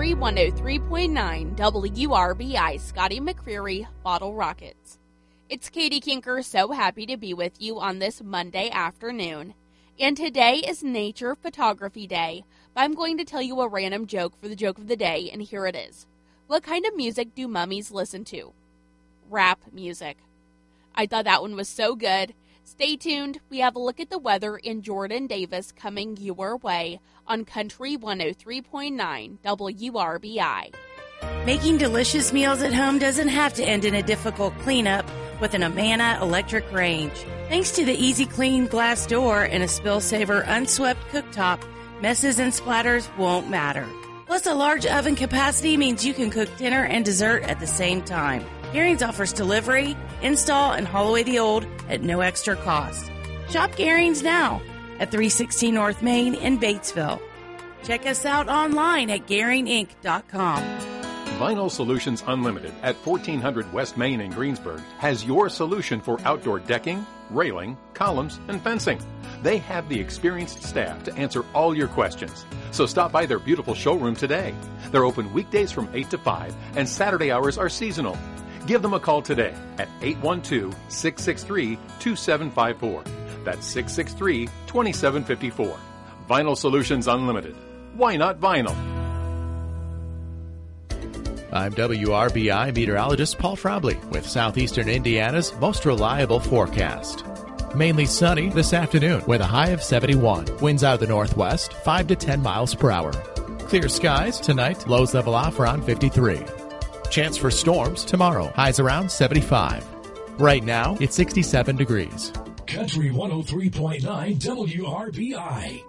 Country 103.9 WRBI Scotty McCreery Bottle Rockets. It's Katie Kinker, so happy to be with you on this Monday afternoon. And today is Nature Photography Day, but I'm going to tell you a random joke for the joke of the day, and here it is. What kind of music do mummies listen to? Rap music. I thought that one was so good. Stay tuned. We have a look at the weather in Jordan Davis coming your way on Country 103.9 WRBI. Making delicious meals at home doesn't have to end in a difficult cleanup with an Amana electric range. Thanks to the easy clean glass door and a spill saver unswept cooktop, messes and splatters won't matter. Plus, a large oven capacity means you can cook dinner and dessert at the same time. Garings offers delivery, install, and haul away the old at no extra cost. Shop Garings now at 316 North Main in Batesville. Check us out online at GaringInc.com. Vinyl Solutions Unlimited at 1400 West Main in Greensburg has your solution for outdoor decking, railing, columns, and fencing. They have the experienced staff to answer all your questions. So stop by their beautiful showroom today. They're open weekdays from 8 to 5, and Saturday hours are seasonal. Give them a call today at 812-663-2754. That's 663-2754. Vinyl Solutions Unlimited. Why not vinyl? I'm WRBI meteorologist Paul Frobley with Southeastern Indiana's most reliable forecast. Mainly sunny this afternoon with a high of 71. Winds out of the northwest, 5 to 10 miles per hour. Clear skies tonight, lows level off around 53. Chance for storms tomorrow, highs around 75. Right now, it's 67 degrees. Country 103.9 WRBI.